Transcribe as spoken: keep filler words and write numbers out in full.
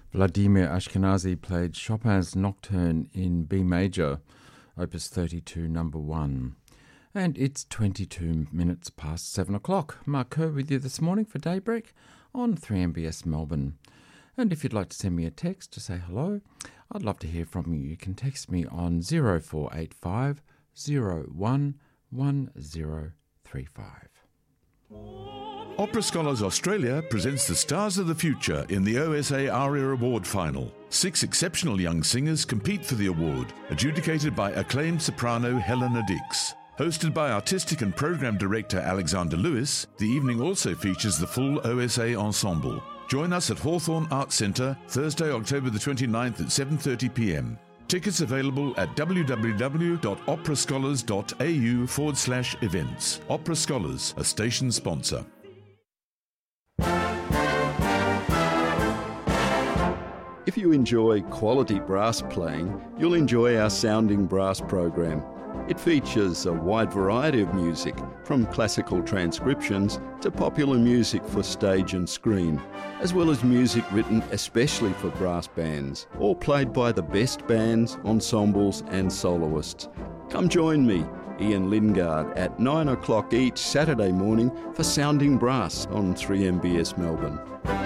Vladimir Ashkenazy played Chopin's Nocturne in B major, Opus thirty-two, number one. And it's twenty-two minutes past seven o'clock. Mark Kerr with you this morning for Daybreak on three M B S Melbourne. And if you'd like to send me a text to say hello, I'd love to hear from you. You can text me on zero four eight five zero one one zero three five. Opera Scholars Australia presents the Stars of the Future in the O S A ARIA Award Final. Six exceptional young singers compete for the award, adjudicated by acclaimed soprano Helena Dix. Hosted by Artistic and Program Director Alexander Lewis, the evening also features the full O S A ensemble. Join us at Hawthorn Arts Centre, Thursday, October the twenty-ninth at seven thirty p m. Tickets available at www.operascholars.au forward slash events. Opera Scholars, a station sponsor. If you enjoy quality brass playing, you'll enjoy our Sounding Brass program. It features a wide variety of music, from classical transcriptions to popular music for stage and screen, as well as music written especially for brass bands, all played by the best bands, ensembles and soloists. Come join me, Ian Lingard, at nine o'clock each Saturday morning for Sounding Brass on three M B S Melbourne.